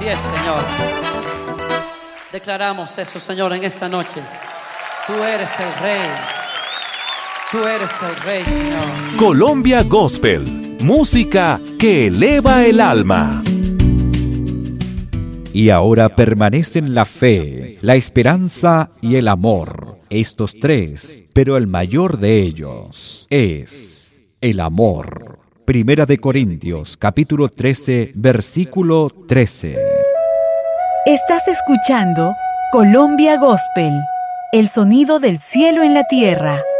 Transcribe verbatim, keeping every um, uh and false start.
es, Señor. Declaramos eso, Señor, en esta noche. Tú eres el Rey. Tú eres el Rey, Señor. Colombia Gospel, música que eleva el alma. Y ahora permanecen la fe, la esperanza y el amor, estos tres, pero el mayor de ellos es el amor. Primera de Corintios, capítulo trece, versículo trece. Estás escuchando Colombia Gospel, el sonido del cielo en la tierra.